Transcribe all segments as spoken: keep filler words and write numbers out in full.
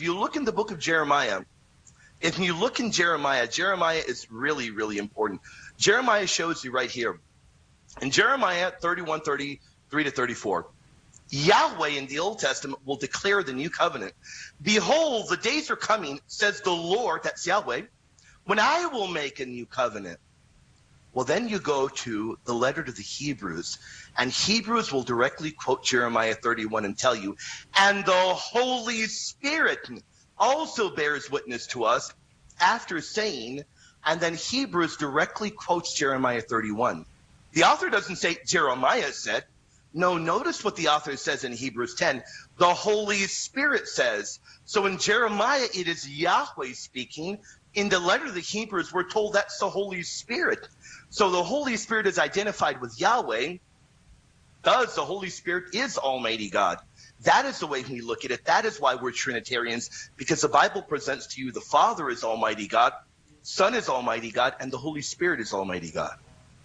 you look in the book of Jeremiah, if you look in Jeremiah, Jeremiah is really, really important. Jeremiah shows you right here. In Jeremiah thirty-one, thirty-three to thirty-four, Yahweh in the Old Testament will declare the new covenant. Behold, the days are coming, says the Lord, that's Yahweh, when I will make a new covenant. Well, then you go to the letter to the Hebrews, and Hebrews will directly quote Jeremiah thirty-one and tell you, and the Holy Spirit also bears witness to us after saying, and then Hebrews directly quotes Jeremiah thirty-one. The author doesn't say Jeremiah said. No, notice what the author says in Hebrews ten. The Holy Spirit says. So in Jeremiah, it is Yahweh speaking. In the letter to the Hebrews, we're told that's the Holy Spirit. So the Holy Spirit is identified with Yahweh. Thus, the Holy Spirit is Almighty God. That is the way we look at it. That is why we're Trinitarians, because the Bible presents to you the Father is Almighty God, Son is Almighty God, and the Holy Spirit is Almighty God.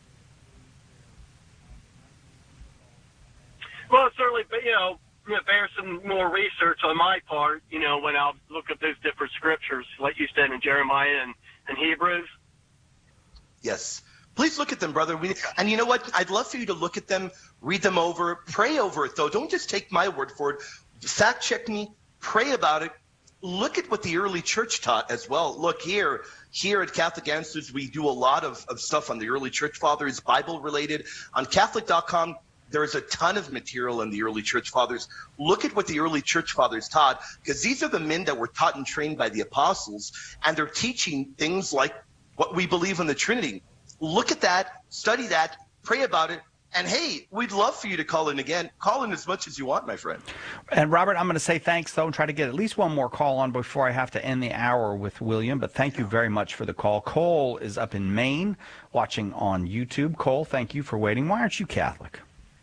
Well, certainly, but you know, bear some more research on my part, you know, when I'll look at those different scriptures, like you said in Jeremiah and, and Hebrews. Yes. Please look at them, brother. We, and you know what? I'd love for you to look at them, read them over, pray over it, though. Don't just take my word for it. Fact check me, pray about it. Look at what the early church taught as well. Look here, here at Catholic Answers, we do a lot of, of stuff on the early church fathers, Bible related. On Catholic dot com, there's a ton of material in the early church fathers. Look at what the early church fathers taught, because these are the men that were taught and trained by the apostles, and they're teaching things like what we believe in the Trinity. Look at that, study that, pray about it, and hey, we'd love for you to call in again. Call in as much as you want, my friend. And Robert, I'm going to say thanks, though, and try to get at least one more call on before I have to end the hour with William, but thank you very much for the call. Cole is up in Maine watching on YouTube. Cole, thank you for waiting. Why aren't you Catholic?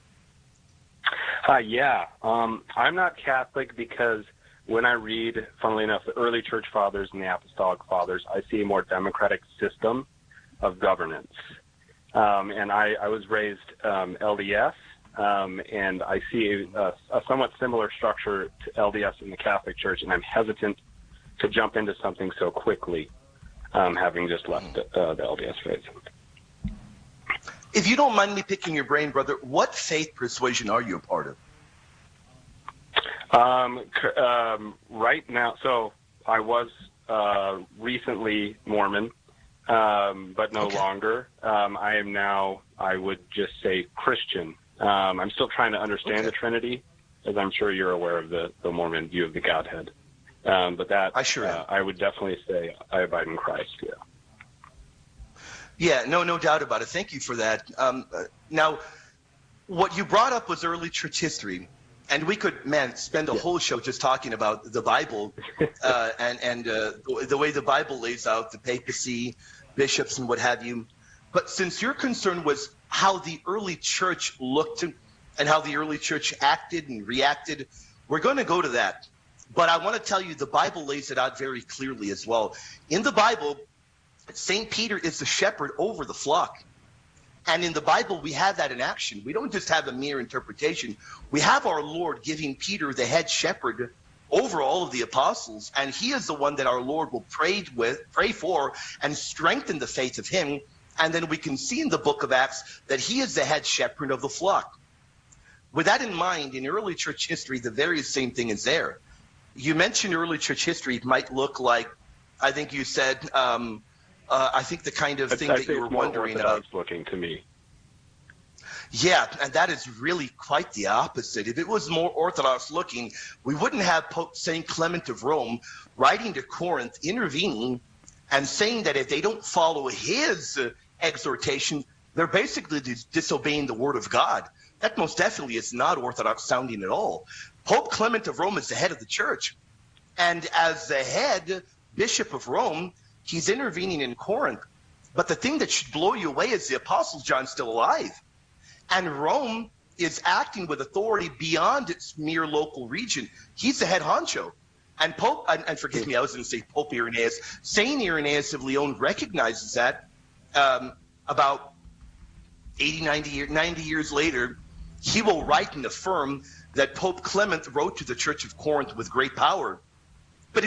Uh, yeah, um, I'm not Catholic because when I read, funnily enough, the early church fathers and the apostolic fathers, I see a more democratic system of governance. Um, and I, I was raised um, L D S, um, and I see a, a somewhat similar structure to L D S in the Catholic Church, and I'm hesitant to jump into something so quickly, um, having just left uh, the L D S faith. If you don't mind me picking your brain, brother, what faith persuasion are you a part of? Um, um, right now, so I was uh, recently Mormon, um, but no okay. longer. Um, I am now, I would just say, Christian. Um, I'm still trying to understand okay. the Trinity, as I'm sure you're aware of the, the Mormon view of the Godhead. Um, but that, I sure uh, I would definitely say I abide in Christ, yeah. Yeah, no, no doubt about it. Thank you for that. Um, uh, now, what you brought up was early church history, and we could, man, spend a yeah. whole show just talking about the Bible uh, and and uh, the way the Bible lays out the papacy, bishops, and what have you. But since your concern was how the early church looked and how the early church acted and reacted, we're going to go to that. But I want to tell you, the Bible lays it out very clearly as well. In the Bible, Saint Peter is the shepherd over the flock. And in the Bible, we have that in action. We don't just have a mere interpretation. We have our Lord giving Peter the head shepherd over all of the apostles. And he is the one that our Lord will pray with, pray for and strengthen the faith of him. And then we can see in the book of Acts that he is the head shepherd of the flock. With that in mind, in early church history, the very same thing is there. You mentioned early church history. It might look like, I think you said, um, Uh, I think the kind of thing I that you were wondering about. Looking to me. Yeah, and that is really quite the opposite. If it was more Orthodox looking, we wouldn't have Pope Saint Clement of Rome writing to Corinth, intervening, and saying that if they don't follow his uh, exhortation, they're basically dis- disobeying the word of God. That most definitely is not Orthodox sounding at all. Pope Clement of Rome is the head of the church. And as the head bishop of Rome, he's intervening in Corinth. But the thing that should blow you away is the Apostle John's still alive. And Rome is acting with authority beyond its mere local region. He's the head honcho. And Pope, and, and forgive me, I was going to say Pope Irenaeus. Saint Irenaeus of Lyon recognizes that um, about eighty, ninety, year, ninety years later, he will write and affirm that Pope Clement wrote to the Church of Corinth with great power.